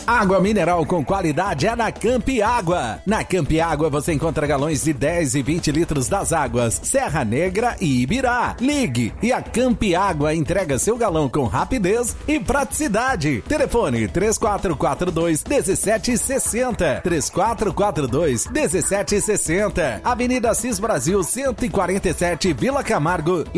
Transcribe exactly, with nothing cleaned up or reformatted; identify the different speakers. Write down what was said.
Speaker 1: Água mineral com qualidade é na Campi Água. Na Campi Água você encontra galões de dez e vinte litros das águas Serra Negra e Ibirá. Ligue e a Campi Água entrega seu galão com rapidez e praticidade. Telefone três quatro quatro dois, um sete seis zero. três quatro quatro dois, um sete seis zero. Avenida Assis Brasil cento e quarenta e sete, Vila Camargo.